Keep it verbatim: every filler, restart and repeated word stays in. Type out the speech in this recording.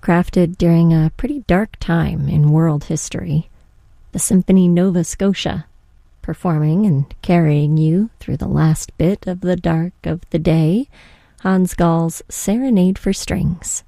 crafted during a pretty dark time in world history, the Symphony Nova Scotia, performing and carrying you through the last bit of the dark of the day, Hans Gall's Serenade for Strings.